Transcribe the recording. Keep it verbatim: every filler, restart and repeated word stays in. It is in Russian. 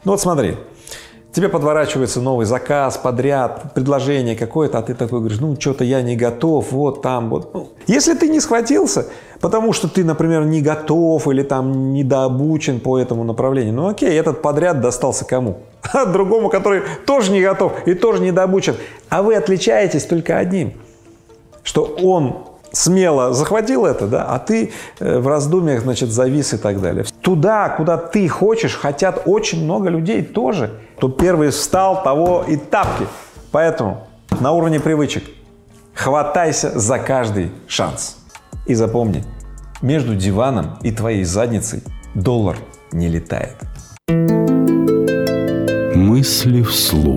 Ну вот смотри, тебе подворачивается новый заказ, подряд, предложение какое-то, а ты такой говоришь, ну что-то я не готов, вот там вот. Ну, если ты не схватился, потому что ты, например, не готов или там недообучен по этому направлению, ну окей, этот подряд достался кому? А другому, который тоже не готов и тоже недообучен. А вы отличаетесь только одним, что он смело захватил это, да, а ты в раздумьях, значит, завис и так далее. Туда, куда ты хочешь, хотят очень много людей тоже. Кто первый встал, того и тапки. Поэтому на уровне привычек хватайся за каждый шанс. И запомни, между диваном и твоей задницей доллар не летает. Мысли вслух.